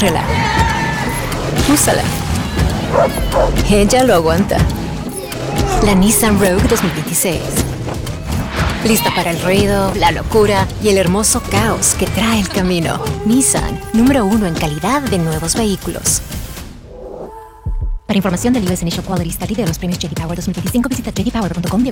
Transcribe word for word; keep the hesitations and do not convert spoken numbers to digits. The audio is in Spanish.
Agárrala. Úsala. Ella lo aguanta. La Nissan Rogue dos mil veintiséis. Lista para el ruido, la locura y el hermoso caos que trae el camino. Nissan, número uno en calidad de nuevos vehículos. Para información del U S Initial Quality Study de los premios J D Power dos mil veinticinco, visita j d power punto com.